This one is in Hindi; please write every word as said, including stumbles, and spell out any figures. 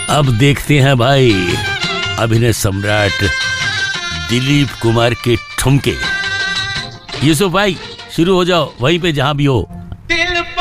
अब देखते हैं भाई अभिनय सम्राट दिलीप कुमार के ठुमके। यूसुफ भाई शुरू हो जाओ वहीं पे जहां भी हो।